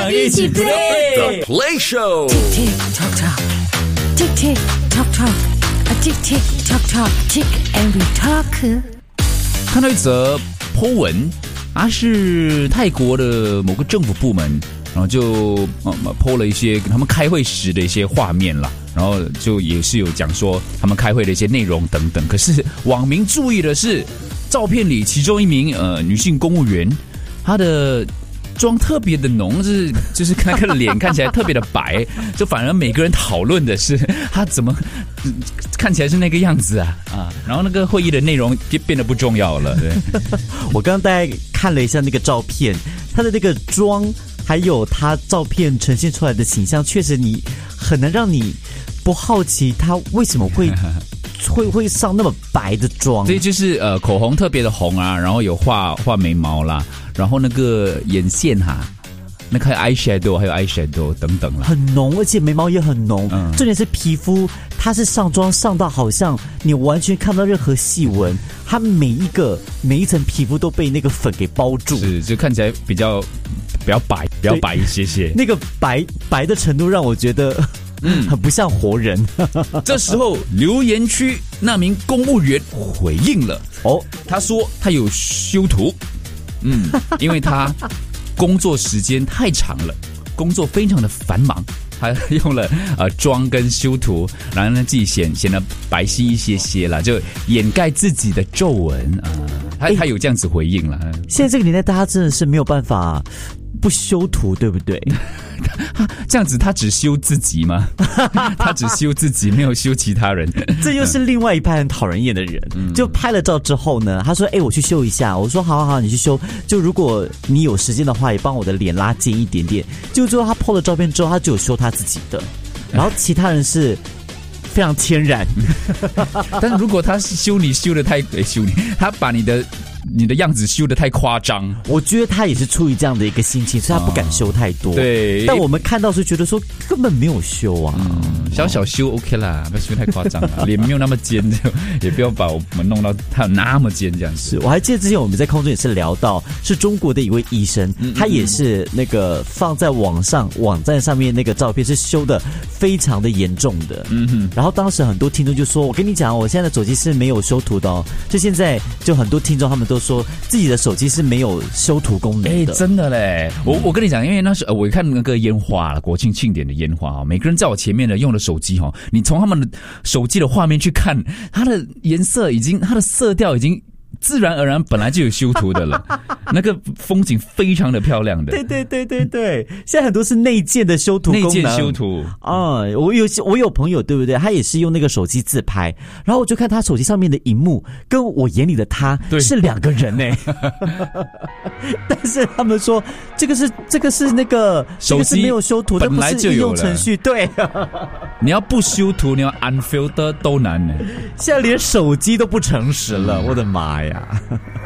想一起 play The Play Show。 Tick tock tock, tick tick tock tock, a tick tick tock tock, tick and we talk。 看到一则 po 文，它是泰国的某个政府部门，然后就po 了一些他们开会时的一些画面啦，然后就也是有讲说他们开会的一些内容等等。可是网民注意的是，照片里其中一名女性公务员，她的妆特别的浓，就是那个脸看起来特别的白，就反而每个人讨论的是她怎么看起来是那个样子啊，然后那个会议的内容变得不重要了。对， 我刚刚大概看了一下那个照片，她的那个妆还有她照片呈现出来的形象，确实你很难让你不好奇她为什么会上那么白的妆。 所以就是口红特别的红啊，然后有画眉毛啦，然后那个眼线那个 eyeshadow 还有 eyeshadow 等等啦， 很浓，而且眉毛也很浓。重点是皮肤，它是上妆上到好像你完全看不到任何细纹，它每一层皮肤都被那个粉给包住， 是就看起来比较白一些。 那个白的程度让我觉得很不像活人。 这时候留言区那名公务员回应了，他说他有修图，因为他工作时间太长了，工作非常的繁忙，他用了妆跟修图，然后呢自己显得白皙一些啦，就掩盖自己的皱纹啊。他有这样子回应了。 现在这个年代，大家真的是没有办法不修图，对不对？ 这样子他只修自己吗？他只修自己，没有修其他人。 这又是另外一派很讨人厌的人。就拍了照之后呢，他说我去修一下。我说好，你去修。就如果你有时间的话，也帮我的脸拉尖一点点。就最后他 po 了照片之后，他只有修他自己的，然后其他人是非常天然。 但是如果他修你修的太他把你的样子修得太夸张， 我觉得他也是出于这样的一个心情，所以他不敢修太多。 对， 但我们看到是觉得说根本没有修啊， 小修 OK 啦，不要修太夸张了，脸没有那么尖，也不要把我们弄到他有那么尖这样子。 我还记得之前我们在空中也是聊到，是中国的一位医生，他也是那个放在网站上面那个照片是修的非常的严重的。然后当时很多听众就说，我跟你讲，我现在的手机是没有修图的哦。就现在就很多听众他们都说自己的手机是没有修图功能的。 真的嘞！我跟你讲，因为那时我看那个烟花国庆庆典的烟花，每个人在我前面的用的手机你从他们的手机的画面去看，它的颜色它的色调已经自然而然本来就有修图的了，那个风景非常的漂亮的。 对，现在很多是内建的修图功能。 内建修图我有朋友对不对？他也是用那个手机自拍，然后我就看他手机上面的荧幕跟我眼里的他是两个人欸。但是他们说这个是那个手机没有修图， 本来就有了应用程序。对， 你要不修图，你要 unfilter 都难呢。 现在连手机都不诚实了，我的妈呀！